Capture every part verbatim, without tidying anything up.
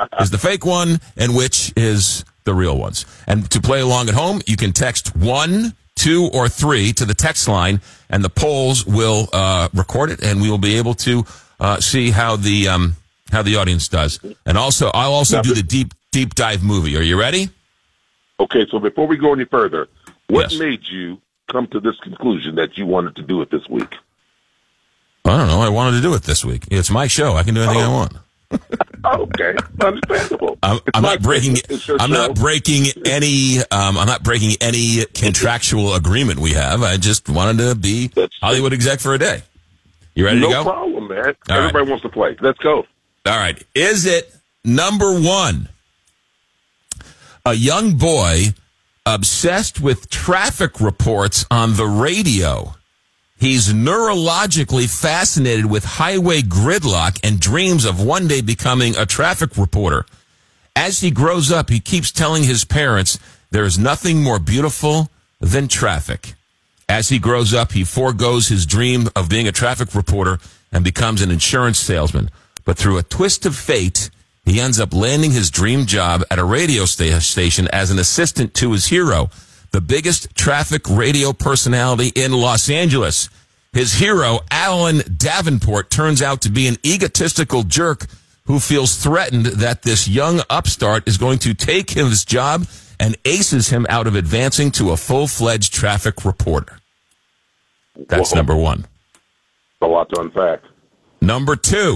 is the fake one and which is the real ones. And to play along at home, you can text one, two, or three to the text line, and the polls will uh, record it, and we will be able to uh, see how the um, how the audience does. And also, I'll also now, do the deep deep dive movie. Are you ready? Okay, so before we go any further, what Yes. made you come to this conclusion that you wanted to do it this week? I don't know. I wanted to do it this week. It's my show. I can do anything Oh. I want. Okay, understandable. I'm, It's I'm my not breaking. business. It's your I'm show. not breaking any. Um, I'm not breaking any contractual agreement we have. I just wanted to be That's- Hollywood exec for a day. You ready no to go? problem, man. All Everybody right. wants to play. Let's go. All right. Is it number one? A young boy obsessed with traffic reports on the radio. He's neurologically fascinated with highway gridlock and dreams of one day becoming a traffic reporter. As he grows up, he keeps telling his parents there is nothing more beautiful than traffic. As he grows up, he forgoes his dream of being a traffic reporter and becomes an insurance salesman. But through a twist of fate, he ends up landing his dream job at a radio sta- station as an assistant to his hero, the biggest traffic radio personality in Los Angeles. His hero, Alan Davenport, turns out to be an egotistical jerk who feels threatened that this young upstart is going to take his job and aces him out of advancing to a full-fledged traffic reporter. That's Whoa. number one. A lot to unpack. Number two,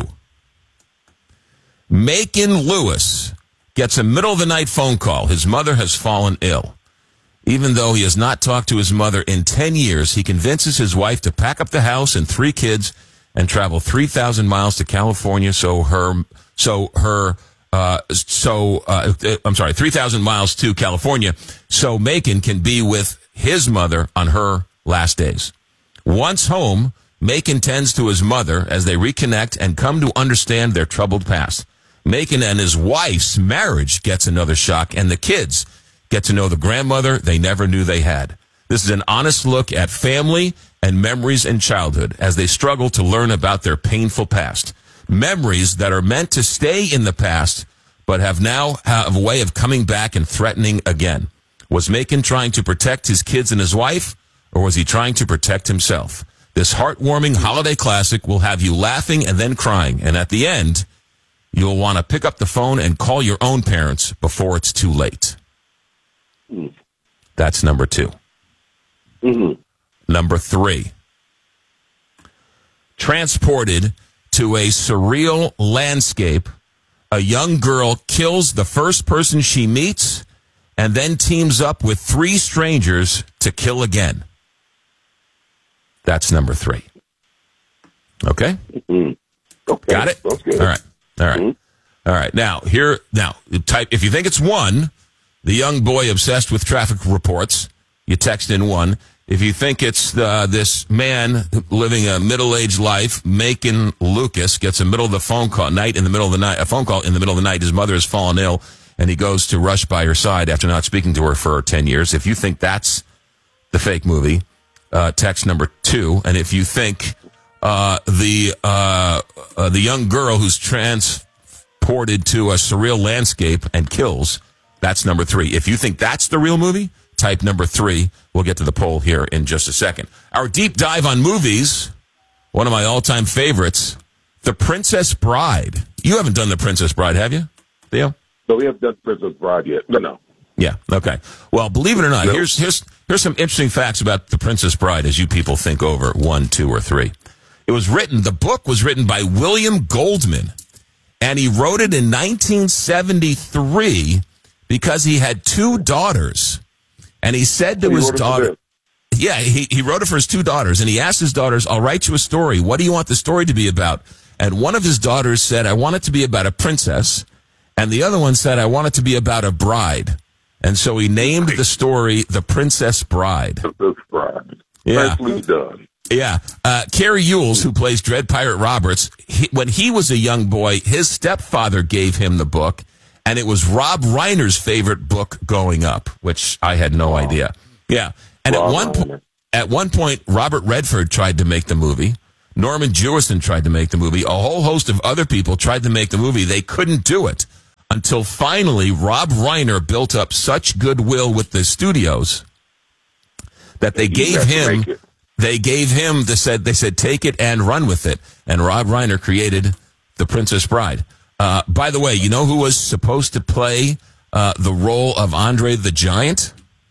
Macon Lewis gets a middle-of-the-night phone call. His mother has fallen ill. Even though he has not talked to his mother in ten years, he convinces his wife to pack up the house and three kids and travel three thousand miles to California so her, so her, uh, so, uh, I'm sorry, three thousand miles to California so Macon can be with his mother on her last days. Once home, Macon tends to his mother as they reconnect and come to understand their troubled past. Macon and his wife's marriage gets another shock, and the kids get to know the grandmother they never knew they had. This is an honest look at family and memories in childhood as they struggle to learn about their painful past. Memories that are meant to stay in the past, but have now have a way of coming back and threatening again. Was Macon trying to protect his kids and his wife, or was he trying to protect himself? This heartwarming holiday classic will have you laughing and then crying, and at the end, you'll want to pick up the phone and call your own parents before it's too late. Mm. That's number two. Mm-hmm. Number three. Transported to a surreal landscape, a young girl kills the first person she meets and then teams up with three strangers to kill again. That's number three. Okay? Mm-hmm. Okay. Got it? That's good. All right. All right. Mm-hmm. All right. Now, here, now, type, if you think it's one, the young boy obsessed with traffic reports, you text in one. If you think it's uh, this man living a middle-aged life, Macon Lucas, gets a middle of the phone call, night in the middle of the night, a phone call in the middle of the night. His mother has fallen ill, and he goes to rush by her side after not speaking to her for ten years. If you think that's the fake movie, uh, text number two. And if you think uh, the uh, uh, the young girl who's transported to a surreal landscape and kills, that's number three. If you think that's the real movie, type number three. We'll get to the poll here in just a second. Our deep dive on movies, one of my all-time favorites, The Princess Bride. You haven't done The Princess Bride, have you, Theo? So we haven't done Princess Bride yet. No, no. Yeah, okay. Well, believe it or not, No. here's here's here's some interesting facts about The Princess Bride as you people think over one, two, or three. It was written, the book was written by William Goldman, and he wrote it in nineteen seventy-three because he had two daughters. And he said to He his wrote it for daughter, them. yeah, he, he wrote it for his two daughters, and he asked his daughters, I'll write you a story. What do you want the story to be about? And one of his daughters said, I want it to be about a princess. And the other one said, I want it to be about a bride. And so he named the story The Princess Bride. Princess Bride. Yeah. Nicely done. Yeah. Uh, Carrie Ewells, who plays Dread Pirate Roberts, he, when he was a young boy, his stepfather gave him the book, and it was Rob Reiner's favorite book growing up, which I had no Wow. idea. Yeah. And Rob at one po- Reiner. at one point, Robert Redford tried to make the movie. Norman Jewison tried to make the movie. A whole host of other people tried to make the movie. They couldn't do it. until finally Rob Reiner built up such goodwill with the studios that they gave him, they gave him, the said, they said, take it and run with it. And Rob Reiner created The Princess Bride. Uh, by the way, you know who was supposed to play uh, the role of Andre the Giant?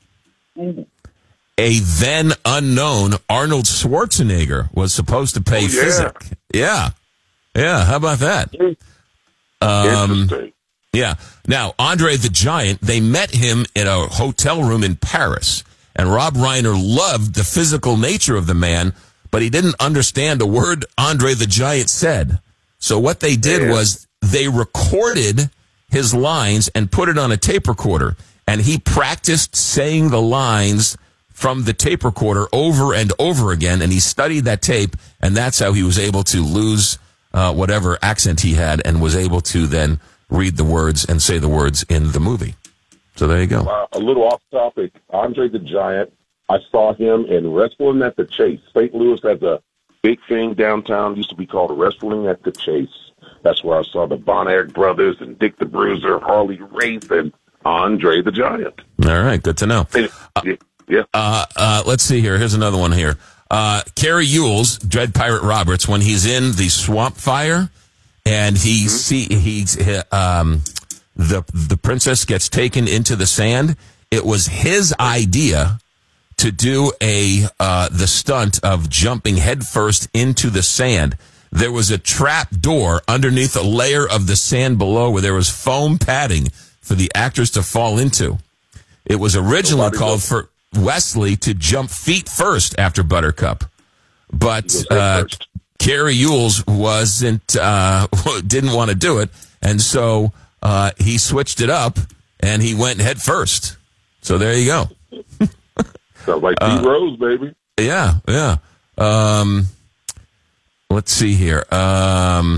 A then unknown Arnold Schwarzenegger was supposed to play oh, yeah. Physic. Yeah. Yeah. How about that? Um, Interesting. Yeah. Now, Andre the Giant, they met him in a hotel room in Paris. And Rob Reiner loved the physical nature of the man, but he didn't understand a word Andre the Giant said. So what they did yeah. was they recorded his lines and put it on a tape recorder. And he practiced saying the lines from the tape recorder over and over again. And he studied that tape, and that's how he was able to lose uh, whatever accent he had and was able to then read the words and say the words in the movie. So there you go. Uh, a little off topic. Andre the Giant, I saw him in Wrestling at the Chase. Saint Louis has a big thing downtown. It used to be called Wrestling at the Chase. That's where I saw the Von Erich brothers and Dick the Bruiser, Harley Race, and Andre the Giant. All right, good to know. Uh, yeah. Uh, uh, let's see here. Here's another one here. Uh, Carrie Ewells, Dread Pirate Roberts, when he's in the swamp fire and he mm-hmm. see he's um. The the princess gets taken into the sand. It was his idea to do a uh, the stunt of jumping headfirst into the sand. There was a trap door underneath a layer of the sand below where there was foam padding for the actors to fall into. It was originally Somebody called for Wesley to jump feet first after Buttercup, but uh, Carrie Ewells wasn't uh, didn't want to do it, and so. Uh, he switched it up, and he went head first. So there you go. Sounds like Pete uh, Rose, baby. Yeah, yeah. Um, let's see here. Um,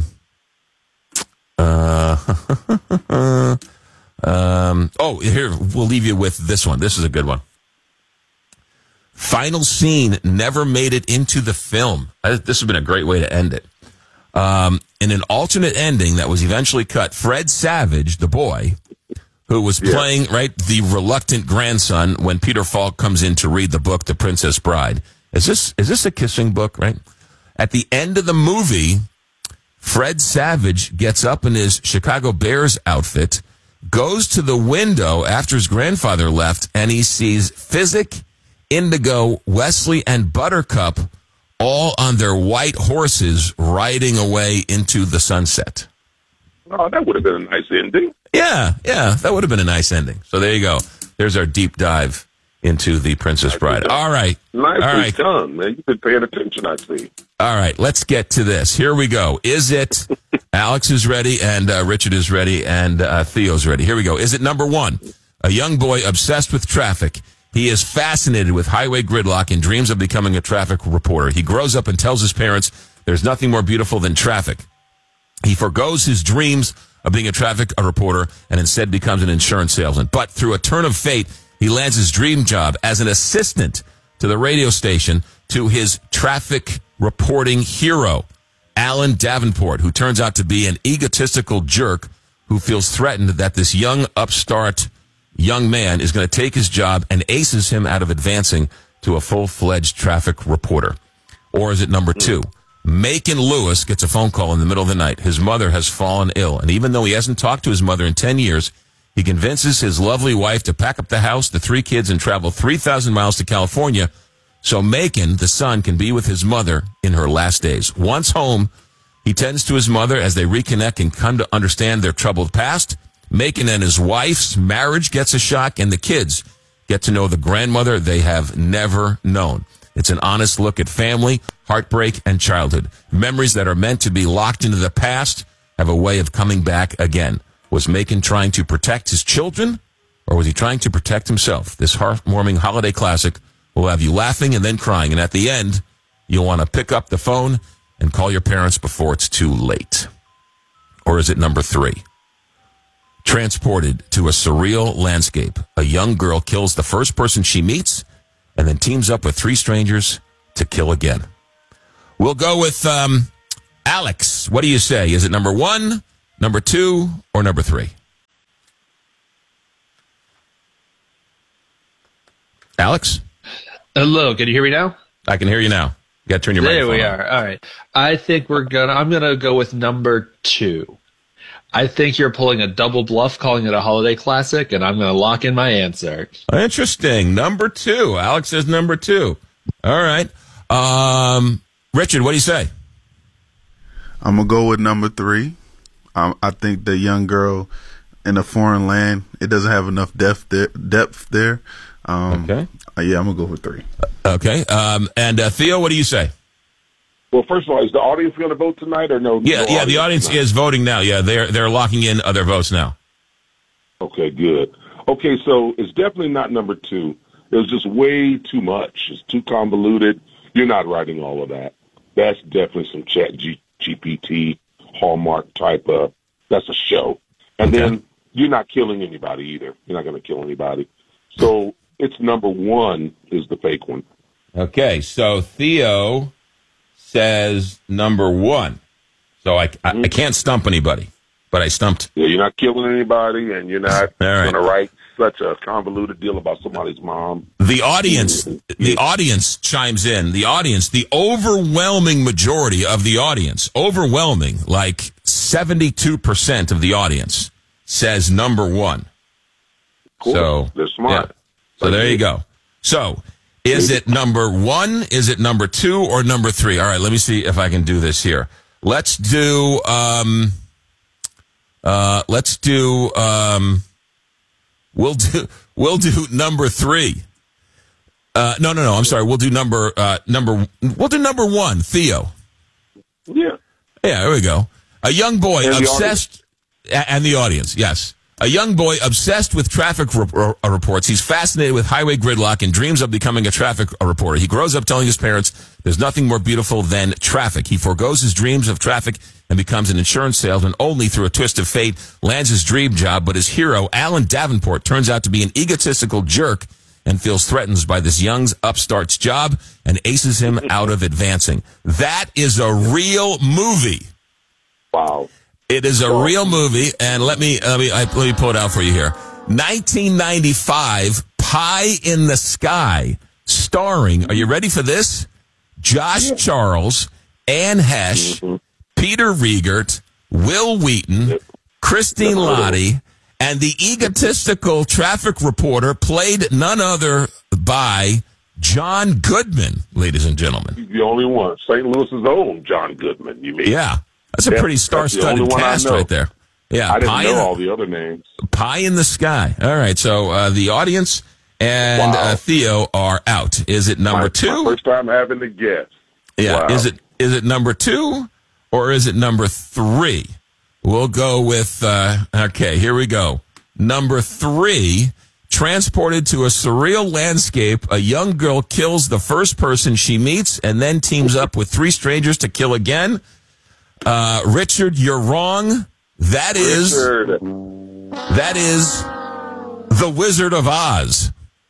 uh, um, oh, here, we'll leave you with this one. This is a good one. Final scene never made it into the film. This has been a great way to end it. Um, in an alternate ending that was eventually cut, Fred Savage, the boy, who was yeah. playing, right, the reluctant grandson when Peter Falk comes in to read the book, The Princess Bride. Is this, is this a kissing book, right? At the end of the movie, Fred Savage gets up in his Chicago Bears outfit, goes to the window after his grandfather left, and he sees Physic, Indigo, Wesley, and Buttercup all on their white horses riding away into the sunset. Oh, that would have been a nice ending. Yeah, yeah, that would have been a nice ending. So there you go. There's our deep dive into The Princess nice Bride. All right. Nicely all right. done, man. You've been paying attention, I see. All right, let's get to this. Here we go. Is it Alex is ready, and uh, Richard is ready, and uh, Theo's ready. Here we go. Is it number one? A young boy obsessed with traffic. He is fascinated with highway gridlock and dreams of becoming a traffic reporter. He grows up and tells his parents there's nothing more beautiful than traffic. He forgoes his dreams of being a traffic reporter and instead becomes an insurance salesman. But through a turn of fate, he lands his dream job as an assistant to the radio station to his traffic reporting hero, Alan Davenport, who turns out to be an egotistical jerk who feels threatened that this young upstart young man is going to take his job and aces him out of advancing to a full-fledged traffic reporter. Or is it number two? Macon Lewis gets a phone call in the middle of the night. His mother has fallen ill, and even though he hasn't talked to his mother in ten years, he convinces his lovely wife to pack up the house, the three kids, and travel three thousand miles to California so Macon, the son, can be with his mother in her last days. Once home, he tends to his mother as they reconnect and come to understand their troubled past. Macon and his wife's marriage gets a shock, and the kids get to know the grandmother they have never known. It's an honest look at family, heartbreak, and childhood. Memories that are meant to be locked into the past have a way of coming back again. Was Macon trying to protect his children, or was he trying to protect himself? This heartwarming holiday classic will have you laughing and then crying, and at the end, you'll want to pick up the phone and call your parents before it's too late. Or is it number three? Transported to a surreal landscape, a young girl kills the first person she meets and then teams up with three strangers to kill again. We'll go with um, Alex. What do you say? Is it number one, number two, or number three? Alex? Hello, can you hear me now? I can hear you now. You got to turn your there microphone we on. are. All right. I think we're gonna. I'm gonna go with number two. I think you're pulling a double bluff, calling it a holiday classic, and I'm gonna lock in my answer. Interesting. Number two. Alex says number two. All right. Um, Richard, what do you say? I'm gonna go with number three. Um, I think the young girl in a foreign land, it doesn't have enough depth there. Depth there. Um, Okay. uh, yeah, I'm gonna go with three. Okay. Um, and uh, Theo, what do you say? Well, first of all, is the audience going to vote tonight or no? Yeah, no yeah. The audience tonight? is voting now. Yeah, they're they're locking in uh, their votes now. Okay, good. Okay, so it's definitely not number two. It was just way too much. It's too convoluted. You're not writing all of that. That's definitely some Chat G- GPT Hallmark type of. That's a show. And Okay. then you're not killing anybody either. You're not going to kill anybody. So it's number one is the fake one. Okay. So Theo says number one. So I I, I can't stump anybody, but I stumped. Yeah, you're not killing anybody, and you're not All right. going to write such a convoluted deal about somebody's mom. The audience, the audience chimes in. The audience, the overwhelming majority of the audience, overwhelming, like seventy-two percent of the audience says number one. Cool. So They're smart. yeah. So there you go. So is it number one? Is it number two or number three? All right. Let me see if I can do this here. Let's do, um, uh, let's do, um, we'll do, we'll do number three. Uh, no, no, no. I'm sorry. We'll do number, uh, number, we'll do number one, Theo. Yeah. Yeah, there we go. A young boy And the obsessed, a- and the audience, yes. A young boy obsessed with traffic re- re- reports. He's fascinated with highway gridlock and dreams of becoming a traffic reporter. He grows up telling his parents there's nothing more beautiful than traffic. He forgoes his dreams of traffic and becomes an insurance salesman only through a twist of fate, lands his dream job, but his hero, Alan Davenport, turns out to be an egotistical jerk and feels threatened by this young upstart's job and aces him out of advancing. That is a real movie. Wow. It is a real movie, and let me let me I, let me pull it out for you here. nineteen ninety-five, Pie in the Sky, starring. Are you ready for this? Josh Charles, Anne Hesh, Mm-hmm. Peter Riegert, Will Wheaton, Christine Lottie, and the egotistical traffic reporter played none other by John Goodman, ladies and gentlemen. He's the only one. Saint Louis's own John Goodman, you mean? Yeah, that's a That- pretty that's the only star-studded one I cast know. right there. Yeah, I didn't Pie know in the- all the other names. Pie in the Sky. All right, so uh, the audience and Wow. uh, Theo are out. Is it number my, two? My first time having to guess. Yeah. Wow. Is it is it number two or is it number three? We'll go with. Uh, okay, here we go. Number three. Transported to a surreal landscape, a young girl kills the first person she meets and then teams up with three strangers to kill again. Uh, Richard, you're wrong. That is Richard. that is The Wizard of Oz.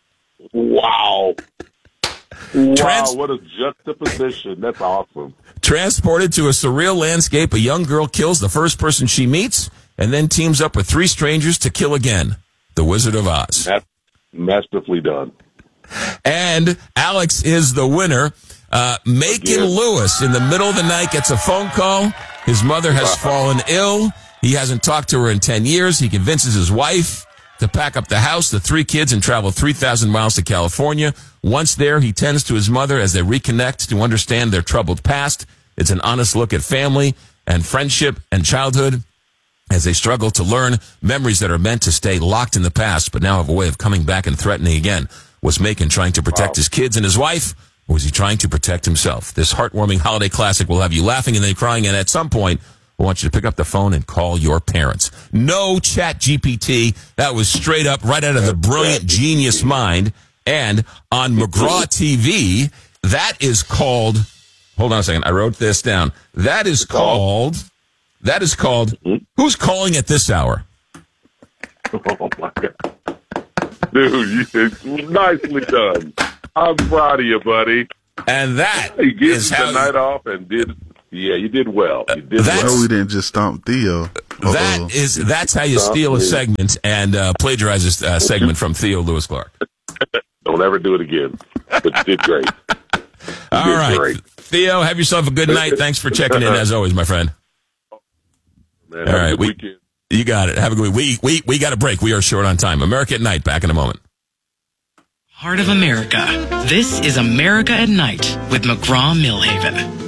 Wow. Wow, Trans- what a juxtaposition. That's awesome. Transported to a surreal landscape, a young girl kills the first person she meets and then teams up with three strangers to kill again. The Wizard of Oz. That's masterfully done. And Alex is the winner. Uh, Macon Again. Lewis, in the middle of the night, gets a phone call. His mother has fallen ill. He hasn't talked to her in ten years. He convinces his wife to pack up the house, the three kids, and travel three thousand miles to California. Once there, he tends to his mother as they reconnect to understand their troubled past. It's an honest look at family and friendship and childhood as they struggle to learn memories that are meant to stay locked in the past, but now have a way of coming back and threatening again. Was Macon trying to protect Wow. his kids and his wife, or was he trying to protect himself? This heartwarming holiday classic will have you laughing and then crying, and at some point, I want you to pick up the phone and call your parents. No Chat G P T. That was straight up right out of the brilliant genius mind. And on McGraw T V, that is called, hold on a second, I wrote this down. That is called, that is called, Who's Calling at This Hour? Oh, my God. Dude, you, nicely done. I'm proud of you, buddy. And that You gave is the how night off and did, yeah, you did well. You did That's- No, well. we didn't just stomp Theo. Uh-oh. That is, that's how you steal a segment and uh, plagiarize a uh, segment from Theo Lewis Clark. Well, Don't ever do it again. But you did great. You All did right. great. Theo, have yourself a good night. Thanks for checking in, as always, my friend. Man, All have a right. good We, weekend. you got it. Have a good week. We, we, we got a break. We are short on time. America at Night, back in a moment. Heart of America. This is America at Night with McGraw-Millhaven.